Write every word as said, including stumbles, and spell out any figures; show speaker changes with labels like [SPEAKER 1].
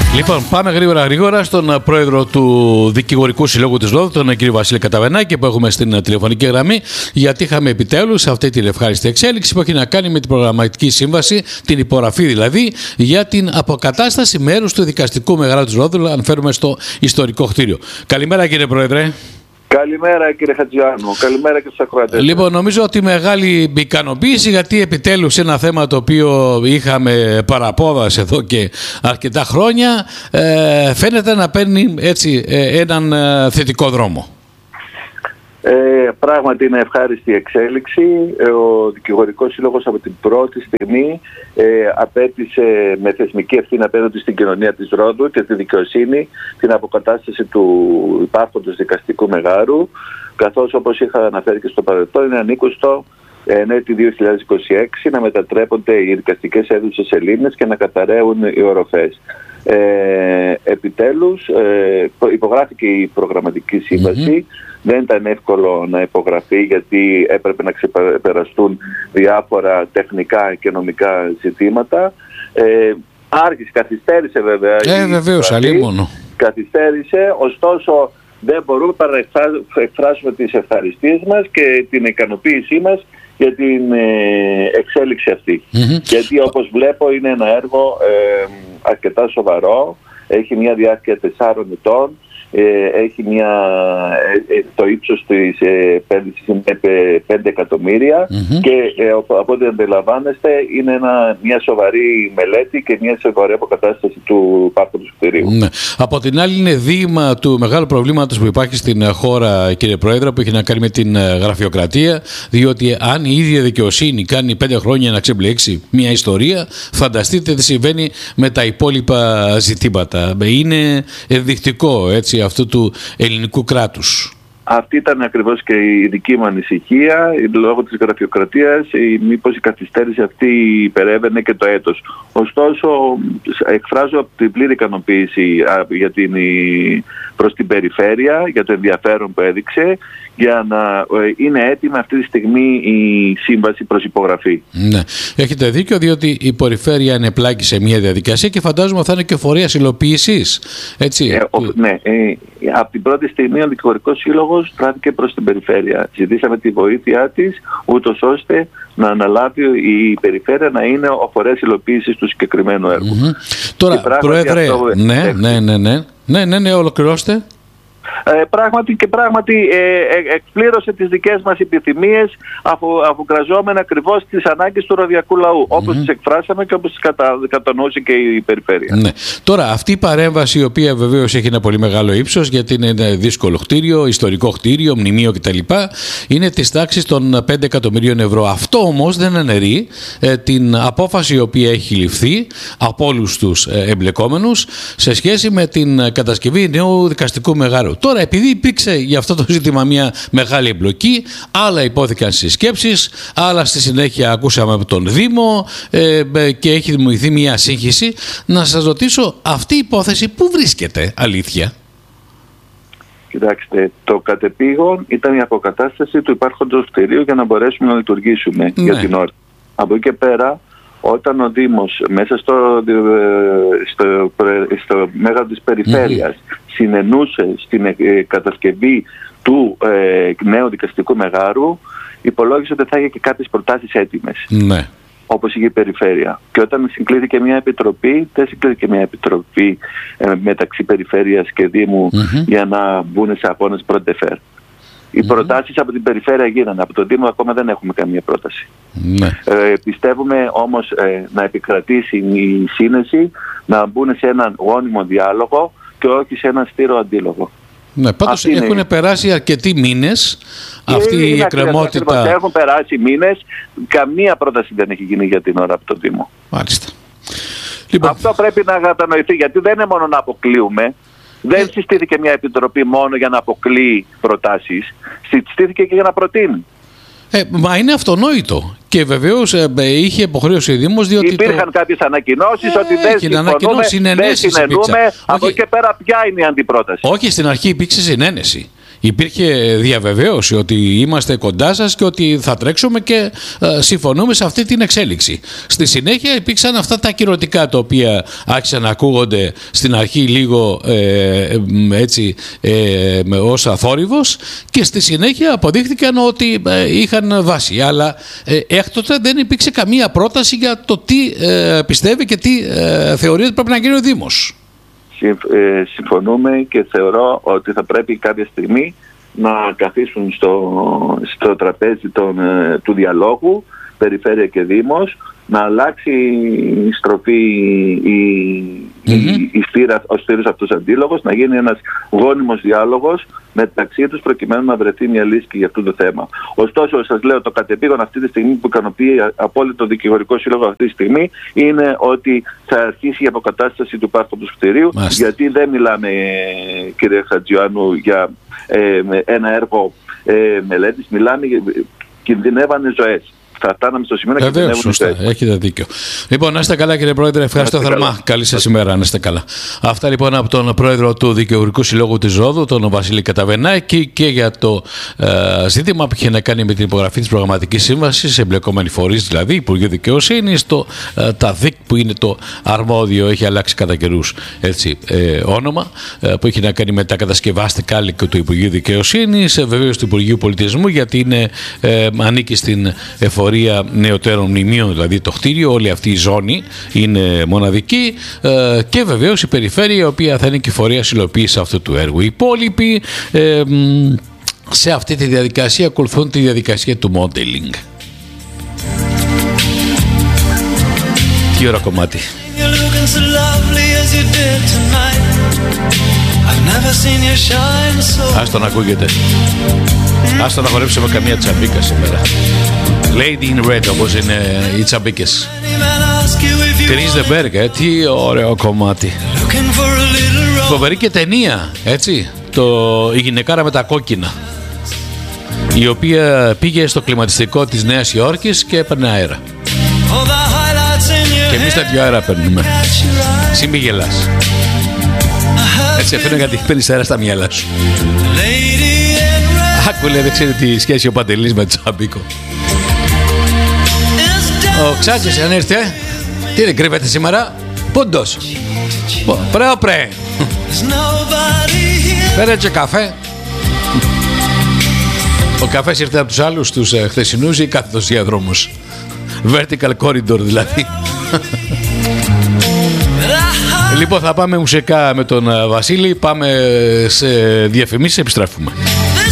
[SPEAKER 1] Λοιπόν, πάμε γρήγορα γρήγορα στον πρόεδρο του Δικηγορικού Συλλόγου της Ρόδου, τον κύριο Βασίλη Καταβενάκη, που έχουμε στην τηλεφωνική γραμμή, γιατί είχαμε επιτέλους αυτή την ευχάριστη εξέλιξη που έχει να κάνει με την προγραμματική σύμβαση, την υπογραφή δηλαδή, για την αποκατάσταση μέρους του δικαστικού μεγάρου της Ρόδου, αν φέρουμε στο ιστορικό κτίριο. Καλημέρα, κύριε Πρόεδρε.
[SPEAKER 2] Καλημέρα, κύριε Χατζιάννου. Καλημέρα και στους ακροατές.
[SPEAKER 1] Λοιπόν, νομίζω ότι μεγάλη ικανοποίηση, γιατί επιτέλους ένα θέμα το οποίο είχαμε παραπόδαση εδώ και αρκετά χρόνια ε, φαίνεται να παίρνει έτσι ε, έναν ε, θετικό δρόμο.
[SPEAKER 2] Ε, πράγματι είναι ευχάριστη εξέλιξη. Ο Δικηγορικός Σύλλογος από την πρώτη στιγμή ε, απέτησε με θεσμική ευθύνη απέναντι στην κοινωνία της Ρόδου και τη δικαιοσύνη την αποκατάσταση του υπάρχοντος δικαστικού μεγάρου, καθώς, όπως είχα αναφέρει και στο παρελθόν, είναι ανήκουστο εν έτη δύο χιλιάδες είκοσι έξι να μετατρέπονται οι δικαστικές αίθουσες σε λίμνες και να καταραίουν οι οροφές. Ε, επιτέλους ε, υπογράφηκε η προγραμματική σύμβαση. Mm-hmm. Δεν ήταν εύκολο να υπογραφεί, γιατί έπρεπε να ξεπεραστούν διάφορα τεχνικά και νομικά ζητήματα. Ε, άρχισε, καθυστέρησε βέβαια.
[SPEAKER 1] Ε, βεβαίως, αλλήμωνο.
[SPEAKER 2] Καθυστέρησε, ωστόσο δεν μπορούμε παρά να εκφράσουμε τις ευχαριστίες μας και την ικανοποίησή μας για την ε, εξέλιξη αυτή. Mm-hmm. Γιατί, όπως βλέπω, είναι ένα έργο ε, αρκετά σοβαρό, έχει μια διάρκεια τεσσάρων ετών, ε, έχει μια, ε, το ύψος της ε, επένδυσης είναι πέντε εκατομμύρια mm-hmm. και ε, από ό,τι αντιλαμβάνεστε είναι ένα, μια σοβαρή μελέτη και μια σοβαρή αποκατάσταση του υπάρχοντος κτηρίου.
[SPEAKER 1] Ναι. Από την άλλη, είναι δείγμα του μεγάλου προβλήματος που υπάρχει στην χώρα, κύριε Πρόεδρε, που έχει να κάνει με την γραφειοκρατία, διότι αν η ίδια δικαιοσύνη κάνει πέντε χρόνια να ξεμπλέξει μια ιστορία, φανταστείτε τι συμβαίνει με τα υπόλοιπα ζητήματα. Είναι ενδεικτικό, έτσι, αυτού του ελληνικού κράτους.
[SPEAKER 2] Αυτή ήταν ακριβώς και η δική μου ανησυχία, λόγω της γραφειοκρατίας, μήπως η καθυστέρηση αυτή υπερέβαινε και το έτος. Ωστόσο, εκφράζω την πλήρη ικανοποίηση για την, προς την περιφέρεια, για το ενδιαφέρον που έδειξε, για να είναι έτοιμη αυτή τη στιγμή η σύμβαση προς υπογραφή.
[SPEAKER 1] Ναι, έχετε δίκιο, διότι η περιφέρεια είναι πλάκη σε μια διαδικασία και φαντάζομαι θα είναι και φορέας υλοποίησης. Έτσι.
[SPEAKER 2] Ε, ο, ναι, ε, από την πρώτη στιγμή ο Δικηγορικός Σύλλογος στράφηκε προς την περιφέρεια. Ζητήσαμε τη βοήθειά της, ούτως ώστε να αναλάβει η περιφέρεια να είναι ο φορέας υλοποίησης του συγκεκριμένου έργου.
[SPEAKER 1] Mm-hmm. Τώρα, Πρόεδρε, αυτό... ναι, ναι, ναι, ναι, ναι, ναι, ναι, ολοκληρώστε.
[SPEAKER 2] Ε, πράγματι και πράγματι ε, ε, εκπλήρωσε τις δικές μας επιθυμίες, αφού, αφού κραζόμενα ακριβώς τις ανάγκες του ροδιακού λαού, όπως mm-hmm. τις εκφράσαμε και όπως τις κατα, κατανοούσε και η περιφέρεια.
[SPEAKER 1] Ναι. Τώρα, αυτή η παρέμβαση, η οποία βεβαίως έχει ένα πολύ μεγάλο ύψος, γιατί είναι ένα δύσκολο κτίριο, ιστορικό κτίριο, μνημείο κτλ., είναι της τάξης των πέντε εκατομμυρίων ευρώ. Αυτό όμως δεν αναιρεί ε, την απόφαση η οποία έχει ληφθεί από όλους τους ε, εμπλεκόμενους σε σχέση με την κατασκευή νέου δικαστικού μεγάρου. Τώρα, επειδή υπήρξε για αυτό το ζήτημα μια μεγάλη εμπλοκή, άλλα υπόθηκαν στις σκέψεις, άλλα στη συνέχεια ακούσαμε από τον Δήμο ε, και έχει δημιουργηθεί μια σύγχυση. Να σας ρωτήσω, αυτή η υπόθεση πού βρίσκεται, αλήθεια?
[SPEAKER 2] Κοιτάξτε, το κατεπήγον ήταν η αποκατάσταση του υπάρχοντος κτηρίου για να μπορέσουμε να λειτουργήσουμε ναι. για την ώρα. Από εκεί και πέρα, όταν ο Δήμος μέσα στο, στο, στο μέγαρο της περιφέρειας mm-hmm. συνενούσε στην ε, κατασκευή του ε, νέου δικαστικού μεγάρου, υπολόγισε ότι θα είχε και κάποιες προτάσεις έτοιμες. Ναι. Όπως είχε η περιφέρεια. Και όταν συγκλήθηκε μια επιτροπή, δεν συγκλήθηκε μια επιτροπή ε, μεταξύ περιφέρειας και Δήμου mm-hmm. για να μπουν σε αγώνες πρωτεφέρ. Οι mm-hmm. προτάσεις από την περιφέρεια γίνανε. Από τον Δήμο ακόμα δεν έχουμε καμία πρόταση. Ναι. Ε, πιστεύουμε όμως ε, να επικρατήσει η σύνεση, να μπουν σε έναν γόνιμο διάλογο και όχι σε έναν στήρο αντίλογο.
[SPEAKER 1] Ναι, πάντως αυτή έχουν είναι... περάσει αρκετοί μήνες αυτή είναι η εκκρεμότητα.
[SPEAKER 2] Έχουν περάσει μήνες, καμία πρόταση δεν έχει γίνει για την ώρα από τον Δήμο.
[SPEAKER 1] Μάλιστα.
[SPEAKER 2] Λοιπόν... Αυτό πρέπει να κατανοηθεί, γιατί δεν είναι μόνο να αποκλείουμε. Δεν ε... συστήθηκε μια επιτροπή μόνο για να αποκλείει προτάσεις, συστήθηκε και για να προτείνει.
[SPEAKER 1] Ε, μα είναι αυτονόητο. Και βεβαίως ε, είχε υποχρέωση ο Δήμος, διότι.
[SPEAKER 2] Υπήρχαν το... κάποιες ανακοινώσεις ε, ότι δεν συμφωνούμε, δεν συνενούμε. Από εκεί και πέρα, ποια είναι η αντιπρόταση?
[SPEAKER 1] Όχι, στην αρχή υπήρξε συνένεση. Υπήρχε διαβεβαίωση ότι είμαστε κοντά σας και ότι θα τρέξουμε και ε, συμφωνούμε σε αυτή την εξέλιξη. Στη συνέχεια υπήρξαν αυτά τα ακυρωτικά τα οποία άρχισαν να ακούγονται στην αρχή λίγο ε, έτσι ε, ως αθόρυβος και στη συνέχεια αποδείχθηκαν ότι ε, είχαν βάση. Αλλά ε, έκτοτε δεν υπήρξε καμία πρόταση για το τι ε, πιστεύει και τι ε, θεωρεί ότι πρέπει να γίνει ο Δήμος.
[SPEAKER 2] Συμφωνούμε και θεωρώ ότι θα πρέπει κάποια στιγμή να καθίσουν στο, στο τραπέζι των, του διαλόγου Περιφέρεια και Δήμος, να αλλάξει η στροφή η, mm-hmm. η, η στήρα, ο στήρος αυτός αντίλογος, να γίνει ένας γόνιμος διάλογος μεταξύ τους προκειμένου να βρεθεί μια λύση και για αυτό το θέμα. Ωστόσο, σας λέω, το κατεπήγον αυτή τη στιγμή που ικανοποιεί απόλυτο δικηγορικό σύλλογο αυτή τη στιγμή είναι ότι θα αρχίσει η αποκατάσταση του υπάρχοντος κτηρίου, γιατί δεν μιλάμε, κύριε Χατζιωάννου, για ε, ένα έργο ε, μελέτης, μιλάμε, κινδυνεύανε ζωές. Θα φτάναμε στο σημείο να
[SPEAKER 1] κινδυνεύουν. Σωστά, έχετε δίκιο. Λοιπόν, να είστε καλά, κύριε Πρόεδρε. Ευχαριστώ θερμά. Καλά. Καλή σας ημέρα, να είστε καλά. Αυτά λοιπόν από τον Πρόεδρο του Δικηγορικού Συλλόγου της Ρόδου, τον Βασίλη Καταβενάκη, και για το ε, ζήτημα που είχε να κάνει με την υπογραφή της προγραμματικής σύμβασης, εμπλεκόμενοι φορείς δηλαδή, Υπουργείο Δικαιοσύνης, το ε, ΤΑΔΙΚ που είναι το αρμόδιο, έχει αλλάξει κατά καιρούς έτσι, ε, όνομα, ε, που έχει να κάνει με τα κατασκευάστικα κάλυκο του Υπουργείου Δικαιοσύνης, ε, βεβαίως του Υπουργείου Πολιτισμού, γιατί είναι, ε, ανήκει στην εφορία νεωτέρων μνημείων, δηλαδή το κτίριο, όλη αυτή η ζώνη είναι μοναδική, ε, και βεβαίως η περιφέρεια, η οποία θα είναι και φορέα υλοποίησης αυτού του έργου. Οι υπόλοιποι ε, σε αυτή τη διαδικασία ακολουθούν τη διαδικασία του modeling. Τι ωραίο κομμάτι. Ας τον ακούγεται. Ας τον να χορέψουμε καμία τσαμπίκα σήμερα. Lady in Red, όπως είναι οι τσαμπίκες. Chris de Berg, ε, τι ωραίο κομμάτι. Φοβερή και ταινία, έτσι. Το, η γυναικάρα με τα κόκκινα, η οποία πήγε στο κλιματιστικό της Νέας Υόρκης και έπαιρνε αέρα. Και εμείς τέτοιο αέρα παίρνουμε. Εσύ μη γελάς. Έτσι αφήνω γιατί παίρνεις αέρα στα μυαλά σου. Άκου, λέει, δεν ξέρει τι σχέση ο Παντελής με Τσαμπίκο. Ο Ξάκης αν ήρθε, ε? Τι δεν κρύβεται σήμερα? Πούντος. Πρέο πρέ. Φέρε και καφέ. Ο καφές ήρθε από τους άλλους τους ε, χθεσινούς ή κάθετος διαδρόμους? Vertical corridor δηλαδή. Λοιπόν, θα πάμε μουσικά με τον Βασίλη. Πάμε σε διαφημίσεις, επιστρέφουμε.